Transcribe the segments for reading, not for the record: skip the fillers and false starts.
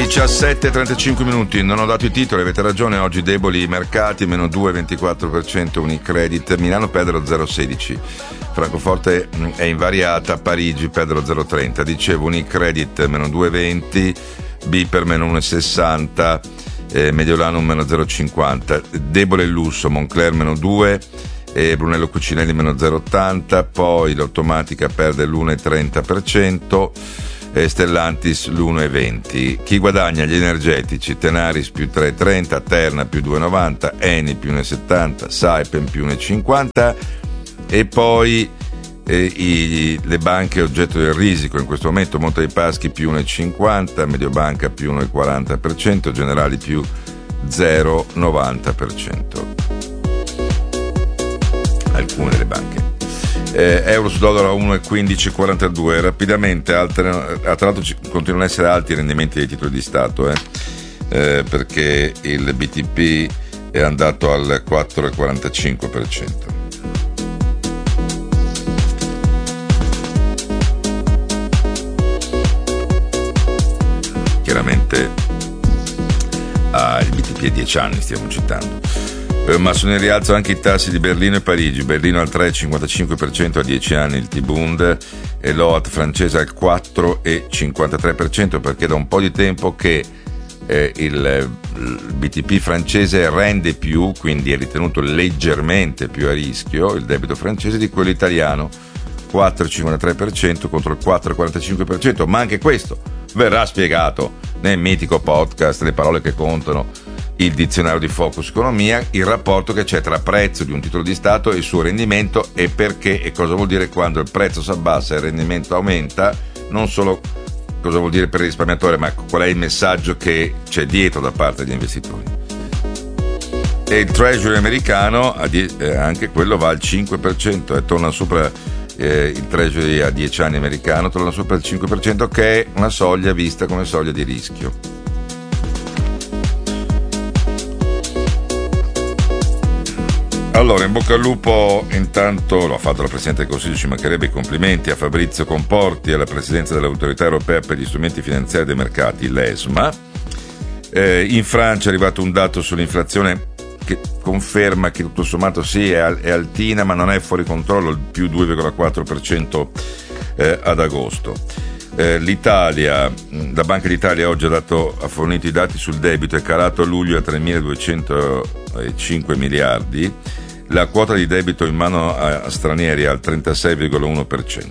17:35 minuti, non ho dato i titoli, avete ragione, oggi deboli i mercati, meno 2,24%, Unicredit, Milano perde lo 0,16%, Francoforte è invariata, Parigi perde lo 0,30%, dicevo Unicredit meno 2,20%, Biper meno 1,60%, Mediolanum meno 0,50%, debole il lusso, Moncler meno 2%, e Brunello Cucinelli meno 0,80%, poi l'automatica perde l'1,30%, Stellantis l'1,20%. Chi guadagna? Gli energetici, Tenaris più 3,30%, Terna più 2,90%, Eni più 1,70%, Saipem più 1,50%, e poi le banche oggetto del risico in questo momento: Monte dei Paschi più 1,50%, Mediobanca più 1,40%, Generali più 0,90%. Alcune delle banche. Euro su dollaro a 1,1542. Rapidamente, tra l'altro continuano ad essere alti i rendimenti dei titoli di Stato, perché il BTP è andato al 4,45%. Chiaramente il BTP a 10 anni stiamo citando. Ma sono in rialzo anche i tassi di Berlino e Parigi. Berlino al 3,55% a 10 anni il T-Bund, e l'OAT francese al 4,53%, perché da un po' di tempo che il BTP francese rende più, quindi è ritenuto leggermente più a rischio il debito francese di quello italiano, 4,53% contro il 4,45%, ma anche questo verrà spiegato nel mitico podcast Le parole che contano, il dizionario di Focus Economia, il rapporto che c'è tra prezzo di un titolo di Stato e il suo rendimento, e perché e cosa vuol dire quando il prezzo si abbassa e il rendimento aumenta, non solo cosa vuol dire per il risparmiatore, ma qual è il messaggio che c'è dietro da parte degli investitori. E il Treasury americano, anche quello va al 5%, e torna sopra il Treasury a 10 anni americano, torna sopra il 5%, che è una soglia vista come soglia di rischio. Allora, in bocca al lupo, intanto lo ha fatto la Presidente del Consiglio, ci mancherebbe, i complimenti a Fabrizio Comporti, alla Presidenza dell'Autorità Europea per gli strumenti finanziari dei mercati, l'ESMA. In Francia è arrivato un dato sull'inflazione che conferma che tutto sommato sì, è altina, ma non è fuori controllo, il più 2,4% ad agosto. L'Italia, la Banca d'Italia oggi ha fornito i dati sul debito, è calato a luglio a 3.205 miliardi, la quota di debito in mano a stranieri al 36,1%.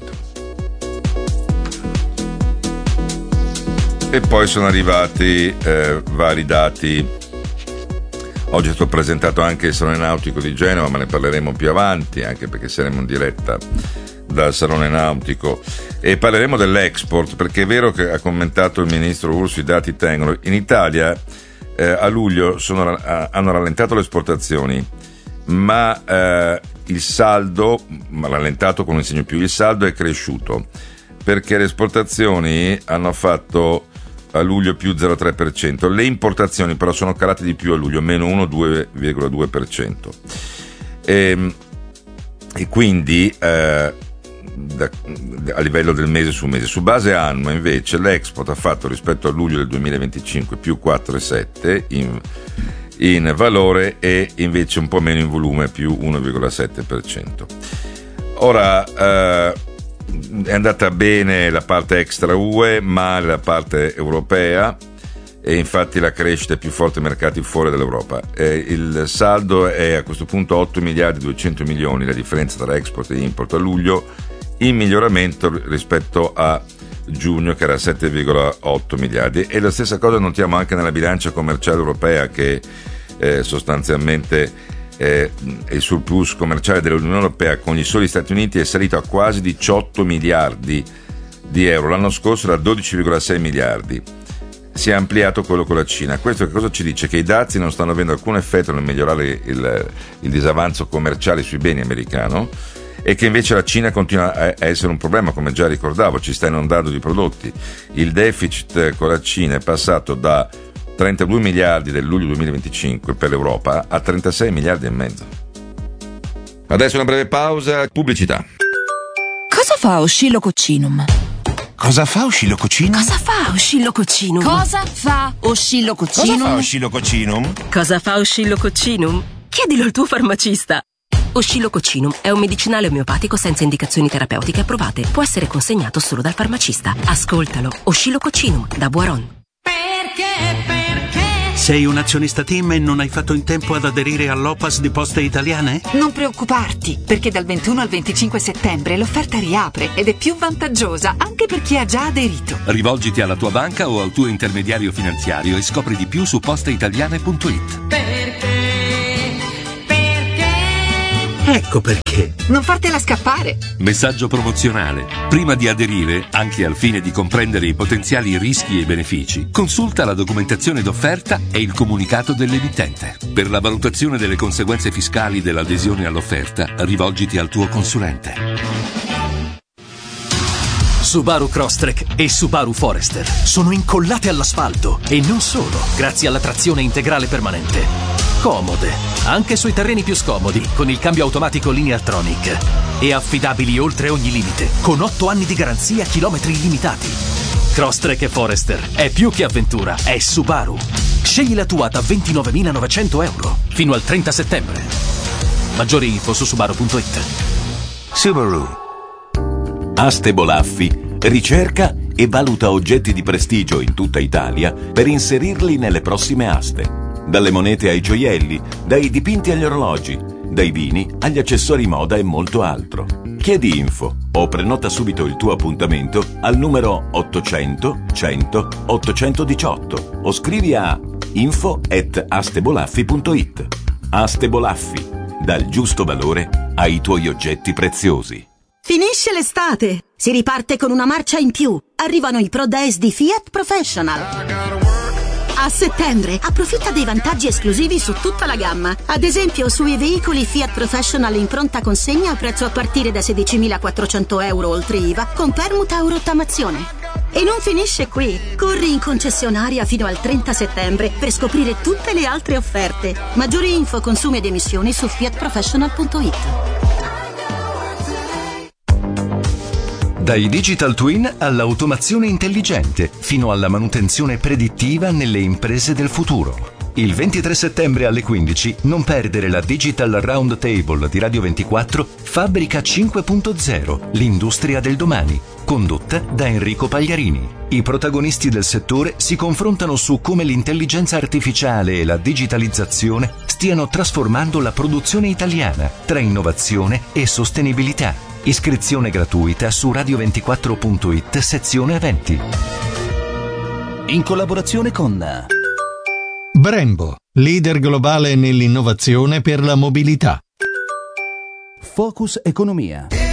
E poi sono arrivati vari dati. Oggi è stato presentato anche il Salone Nautico di Genova, ma ne parleremo più avanti, anche perché saremo in diretta dal Salone Nautico, e parleremo dell'export, perché è vero che ha commentato il ministro Urso, i dati tengono. In Italia a luglio hanno rallentato le esportazioni, ma il saldo, rallentato con un segno più, il saldo è cresciuto, perché le esportazioni hanno fatto a luglio più 0,3%, le importazioni però sono calate di più a luglio, meno 2,2%. E quindi a livello del mese su mese, su base annua invece l'export ha fatto rispetto a luglio del 2025 più 4,7% in valore, e invece un po' meno in volume, più 1,7%. Ora è andata bene la parte extra UE, male la parte europea, e infatti la crescita è più forte nei mercati fuori dall'Europa. Il saldo è a questo punto 8 miliardi 200 milioni, la differenza tra export e import a luglio, in miglioramento rispetto a giugno che era 7,8 miliardi, e la stessa cosa notiamo anche nella bilancia commerciale europea, che sostanzialmente il surplus commerciale dell'Unione Europea con gli soli Stati Uniti è salito a quasi 18 miliardi di euro, l'anno scorso era 12,6 miliardi, si è ampliato quello con la Cina. Questo che cosa ci dice? Che i dazi non stanno avendo alcun effetto nel migliorare il disavanzo commerciale sui beni americano, e che invece la Cina continua a essere un problema, come già ricordavo, ci sta inondando di prodotti. Il deficit con la Cina è passato da 32 miliardi del luglio 2025 per l'Europa a 36 miliardi e mezzo. Adesso una breve pausa, pubblicità. Cosa fa Oscillo Coccinum? Cosa fa Oscillo Cocinum? Cosa fa Oscillo Cocinum? Cosa fa Oscillo Cocinum? Cosa fa Oscillo Cocinum? Cosa fa Oscillo Cocinum? Chiedilo al tuo farmacista. Oscillo Cocinum è un medicinale omeopatico senza indicazioni terapeutiche approvate. Può essere consegnato solo dal farmacista. Ascoltalo. Oscillo Cocinum da Boiron. Sei un azionista TIM e non hai fatto in tempo ad aderire all'OPAS di Poste Italiane? Non preoccuparti, perché dal 21 al 25 settembre l'offerta riapre ed è più vantaggiosa anche per chi ha già aderito. Rivolgiti alla tua banca o al tuo intermediario finanziario e scopri di più su posteitaliane.it. Ecco perché. Non fartela scappare. Messaggio promozionale. Prima di aderire, anche al fine di comprendere i potenziali rischi e benefici, consulta la documentazione d'offerta e il comunicato dell'emittente. Per la valutazione delle conseguenze fiscali dell'adesione all'offerta, rivolgiti al tuo consulente. Subaru Crosstrek e Subaru Forester sono incollate all'asfalto e non solo, grazie alla trazione integrale permanente. Comode, anche sui terreni più scomodi, con il cambio automatico Lineartronic. E affidabili oltre ogni limite, con 8 anni di garanzia a chilometri illimitati. Crosstrek e Forester è più che avventura, è Subaru. Scegli la tua da 29.900 euro, fino al 30 settembre. Maggiori info su Subaru.it. Subaru. Aste Bolaffi ricerca e valuta oggetti di prestigio in tutta Italia per inserirli nelle prossime aste. Dalle monete ai gioielli, dai dipinti agli orologi, dai vini agli accessori moda e molto altro. Chiedi info o prenota subito il tuo appuntamento al numero 800 100 818 o scrivi a info@astebolaffi.it. Aste Bolaffi, dal giusto valore ai tuoi oggetti preziosi. Finisce l'estate, si riparte con una marcia in più. Arrivano i Pro Days di Fiat Professional. A settembre approfitta dei vantaggi esclusivi su tutta la gamma. Ad esempio sui veicoli Fiat Professional in pronta consegna a prezzo a partire da 16.400 euro oltre IVA con permuta o rottamazione. E non finisce qui. Corri in concessionaria fino al 30 settembre per scoprire tutte le altre offerte. Maggiori info, consumi ed emissioni su fiatprofessional.it. Dai digital twin all'automazione intelligente, fino alla manutenzione predittiva nelle imprese del futuro. Il 23 settembre alle 15 non perdere la Digital Round Table di Radio 24 Fabbrica 5.0, l'industria del domani, condotta da Enrico Pagliarini. I protagonisti del settore si confrontano su come l'intelligenza artificiale e la digitalizzazione stiano trasformando la produzione italiana tra innovazione e sostenibilità. Iscrizione gratuita su radio24.it sezione eventi. In collaborazione con Brembo, leader globale nell'innovazione per la mobilità. Focus Economia.